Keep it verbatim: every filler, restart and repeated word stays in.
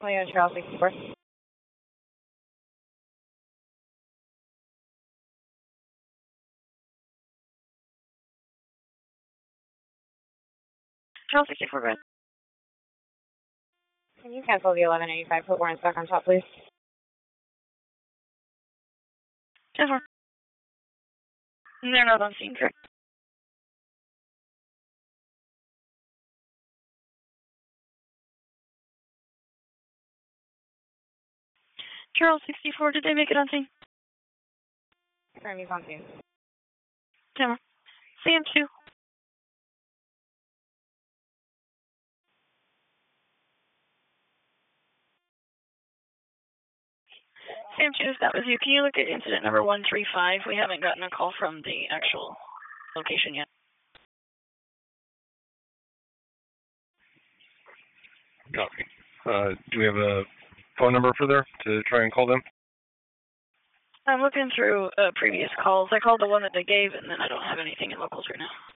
Oh, yeah, Charles sixty-four. Charles sixty-four, go ahead. Can you cancel the eleven eighty-five, put warrants back on top, please? ten four. They're not on scene, correct? Charles sixty-four, did they make it on scene? Confirm he's on scene. ten more. C M two. C M two, if that was you, can you look at incident number one three five? We haven't gotten a call from the actual location yet. Copy. Uh, do we have a phone number for there to try and call them? I'm looking through uh, previous calls. I called the one that they gave, and then I don't have anything in locals right now.